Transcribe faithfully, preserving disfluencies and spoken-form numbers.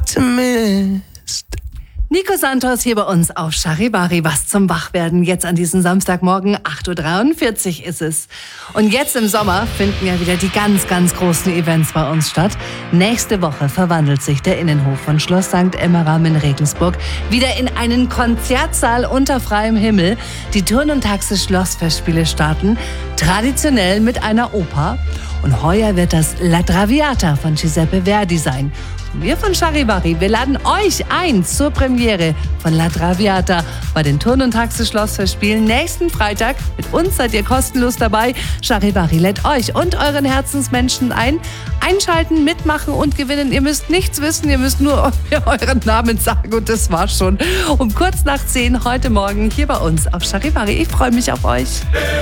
optimist. Nico Santos hier bei uns auf Charivari. Was zum Wachwerden jetzt an diesem Samstagmorgen. acht Uhr dreiundvierzig ist es. Und jetzt im Sommer finden ja wieder die ganz, ganz großen Events bei uns statt. Nächste Woche verwandelt sich der Innenhof von Schloss Sankt Emmeram in Regensburg wieder in einen Konzertsaal unter freiem Himmel. Die Turn- und Taxis-Schlossfestspiele starten traditionell mit einer Oper. Und heuer wird das La Traviata von Giuseppe Verdi sein. Und wir von Charivari, wir laden euch ein zur Premiere von La Traviata bei den Turn- und Taxis-Schlossfestspielen nächsten Freitag. Mit uns seid ihr kostenlos dabei. Charivari lädt euch und euren Herzensmenschen ein. Einschalten, mitmachen und gewinnen. Ihr müsst nichts wissen, ihr müsst nur euren Namen sagen und das war's schon. Um kurz nach zehn heute Morgen hier bei uns auf Charivari. Ich freue mich auf euch.